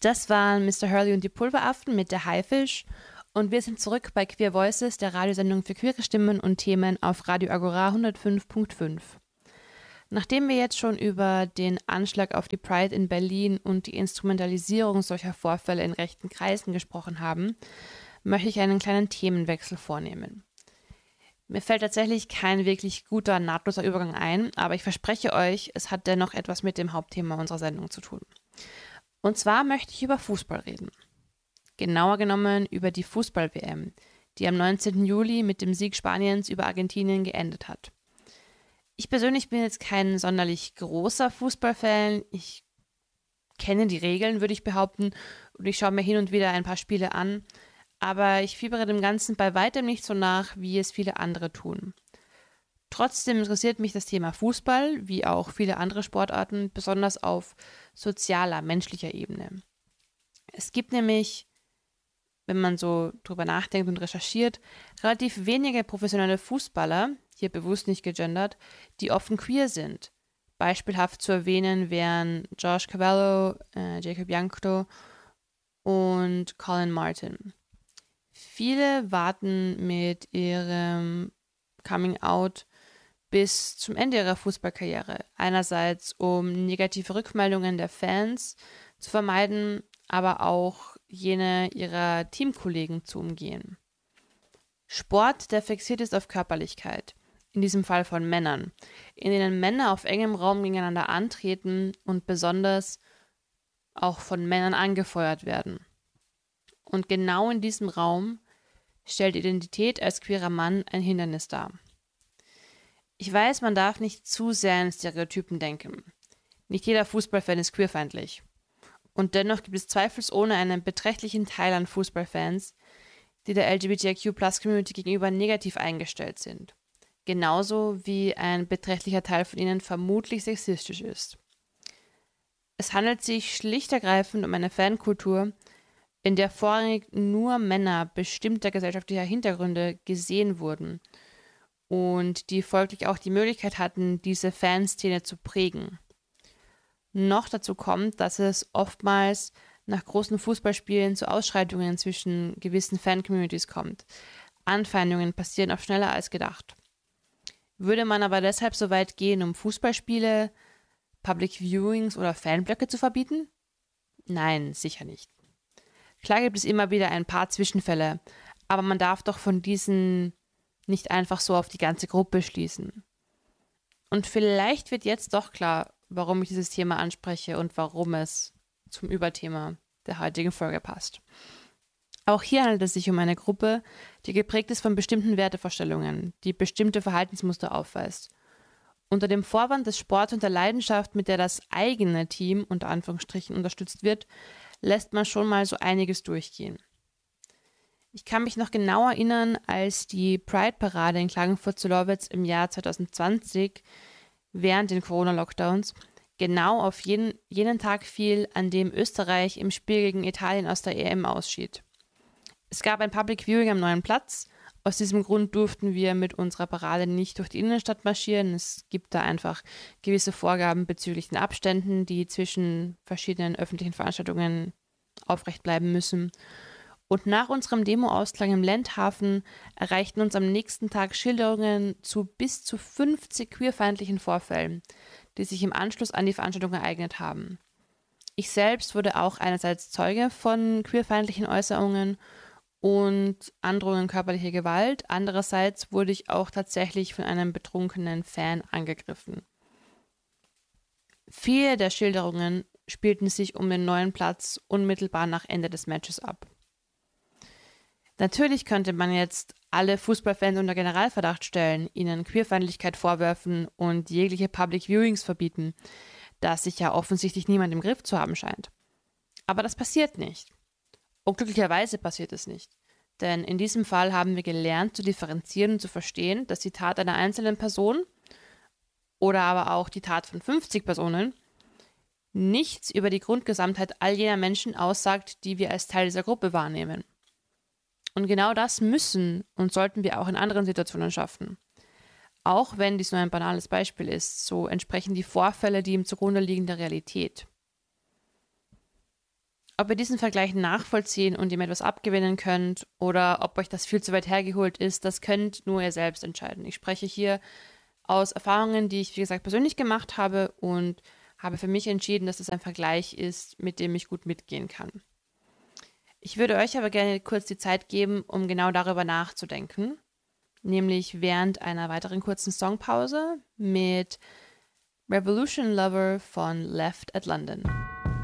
Das waren Mr. Hurley und die Pulveraffen mit der Haifisch und wir sind zurück bei Queer Voices, der Radiosendung für queere Stimmen und Themen auf Radio Agora 105.5. Nachdem wir jetzt schon über den Anschlag auf die Pride in Berlin und die Instrumentalisierung solcher Vorfälle in rechten Kreisen gesprochen haben, möchte ich einen kleinen Themenwechsel vornehmen. Mir fällt tatsächlich kein wirklich guter, nahtloser Übergang ein, aber ich verspreche euch, es hat dennoch etwas mit dem Hauptthema unserer Sendung zu tun. Und zwar möchte ich über Fußball reden. Genauer genommen über die Fußball-WM, die am 19. Juli mit dem Sieg Spaniens über Argentinien geendet hat. Ich persönlich bin jetzt kein sonderlich großer Fußballfan. Ich kenne die Regeln, würde ich behaupten, und ich schaue mir hin und wieder ein paar Spiele an. Aber ich fiebere dem Ganzen bei weitem nicht so nach, wie es viele andere tun. Trotzdem interessiert mich das Thema Fußball, wie auch viele andere Sportarten, besonders auf sozialer, menschlicher Ebene. Es gibt nämlich, wenn man so drüber nachdenkt und recherchiert, relativ wenige professionelle Fußballer, hier bewusst nicht gegendert, die offen queer sind. Beispielhaft zu erwähnen wären Josh Cavallo, Jacob Jankto und Colin Martin. Viele warten mit ihrem Coming Out bis zum Ende ihrer Fußballkarriere. Einerseits, um negative Rückmeldungen der Fans zu vermeiden, aber auch jene ihrer Teamkollegen zu umgehen. Sport, der fixiert ist auf Körperlichkeit, in diesem Fall von Männern, in denen Männer auf engem Raum gegeneinander antreten und besonders auch von Männern angefeuert werden. Und genau in diesem Raum stellt Identität als queerer Mann ein Hindernis dar. Ich weiß, man darf nicht zu sehr in Stereotypen denken. Nicht jeder Fußballfan ist queerfeindlich. Und dennoch gibt es zweifelsohne einen beträchtlichen Teil an Fußballfans, die der LGBTIQ+-Community gegenüber negativ eingestellt sind. Genauso wie ein beträchtlicher Teil von ihnen vermutlich sexistisch ist. Es handelt sich schlicht ergreifend um eine Fankultur, in der vorrangig nur Männer bestimmter gesellschaftlicher Hintergründe gesehen wurden und die folglich auch die Möglichkeit hatten, diese Fanszene zu prägen. Noch dazu kommt, dass es oftmals nach großen Fußballspielen zu Ausschreitungen zwischen gewissen Fan-Communities kommt. Anfeindungen passieren oft schneller als gedacht. Würde man aber deshalb so weit gehen, um Fußballspiele, Public Viewings oder Fanblöcke zu verbieten? Nein, sicher nicht. Klar gibt es immer wieder ein paar Zwischenfälle, aber man darf doch von diesen nicht einfach so auf die ganze Gruppe schließen. Und vielleicht wird jetzt doch klar, warum ich dieses Thema anspreche und warum es zum Überthema der heutigen Folge passt. Auch hier handelt es sich um eine Gruppe, die geprägt ist von bestimmten Wertevorstellungen, die bestimmte Verhaltensmuster aufweist. Unter dem Vorwand des Sports und der Leidenschaft, mit der das eigene Team unter Anführungsstrichen unterstützt wird, lässt man schon mal so einiges durchgehen. Ich kann mich noch genau erinnern, als die Pride-Parade in Klagenfurt-Zellowitz im Jahr 2020 während den Corona-Lockdowns genau auf jenen Tag fiel, an dem Österreich im Spiel gegen Italien aus der EM ausschied. Es gab ein Public Viewing am Neuen Platz. Aus diesem Grund durften wir mit unserer Parade nicht durch die Innenstadt marschieren. Es gibt da einfach gewisse Vorgaben bezüglich den Abständen, die zwischen verschiedenen öffentlichen Veranstaltungen aufrecht bleiben müssen. Und nach unserem Demo-Ausklang im Lendhafen erreichten uns am nächsten Tag Schilderungen zu bis zu 50 queerfeindlichen Vorfällen, die sich im Anschluss an die Veranstaltung ereignet haben. Ich selbst wurde auch einerseits Zeuge von queerfeindlichen Äußerungen und Androhungen körperlicher Gewalt, andererseits wurde ich auch tatsächlich von einem betrunkenen Fan angegriffen. Viele der Schilderungen spielten sich um den Neuen Platz unmittelbar nach Ende des Matches ab. Natürlich könnte man jetzt alle Fußballfans unter Generalverdacht stellen, ihnen Queerfeindlichkeit vorwerfen und jegliche Public Viewings verbieten, da sich ja offensichtlich niemand im Griff zu haben scheint. Aber das passiert nicht. Und glücklicherweise passiert es nicht. Denn in diesem Fall haben wir gelernt zu differenzieren und zu verstehen, dass die Tat einer einzelnen Person oder aber auch die Tat von 50 Personen nichts über die Grundgesamtheit all jener Menschen aussagt, die wir als Teil dieser Gruppe wahrnehmen. Und genau das müssen und sollten wir auch in anderen Situationen schaffen. Auch wenn dies nur ein banales Beispiel ist, so entsprechen die Vorfälle, die ihm zugrunde liegen, der Realität. Ob ihr diesen Vergleich nachvollziehen und ihm etwas abgewinnen könnt oder ob euch das viel zu weit hergeholt ist, das könnt nur ihr selbst entscheiden. Ich spreche hier aus Erfahrungen, die ich, wie gesagt, persönlich gemacht habe und habe für mich entschieden, dass es ein Vergleich ist, mit dem ich gut mitgehen kann. Ich würde euch aber gerne kurz die Zeit geben, um genau darüber nachzudenken, nämlich während einer weiteren kurzen Songpause mit Revolution Lover von Left at London.